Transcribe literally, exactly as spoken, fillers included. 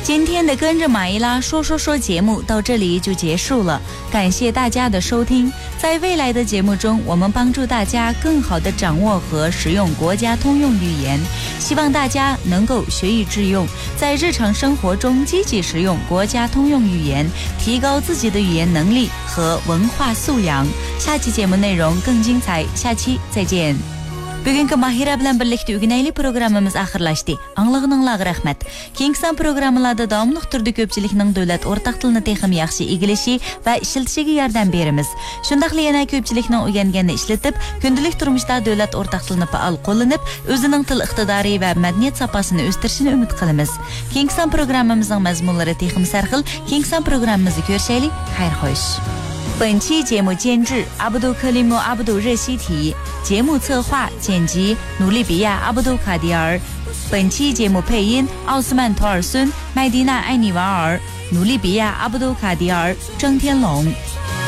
今天的跟着马伊拉说说说节目到这里就结束了，感谢大家的收听。在未来的节目中，我们帮助大家更好地掌握和使用国家通用语言，希望大家能够学以致用，在日常生活中积极使用国家通用语言，提高自己的语言能力和文化素养。下期节目内容更精彩，下期再见。Bugungi Mahira bilan birlikda o'rganaylik programmamiz oxirlashdi. Anglag'ininglarga rahmat. Keyingi san programmalarda davomli turda ko'pchilikning davlat o'rtaq tilini texim yaxshi egilishi va ishlatishiga yordam beramiz. Shundaqla yana ko'pchilikning o'rganganini ishlatib, kundalik turmushda davlat o'rtaq tilini faol qo'llanib, o'zining til iqtidori va madaniyat safosini o'stirishini umid qilamiz. Keyingi san programmamizning mazmunlari texim sarxil. Keyingi san programmamizni ko'rishaylik. Xayr xo'sh. 本期节目监制阿布杜克里姆阿布杜热西提，节目策划剪辑努利比亚阿布杜卡迪尔。本期节目配音奥斯曼托尔孙麦迪娜艾尼瓦尔努利比亚阿布杜卡迪尔郑天龙。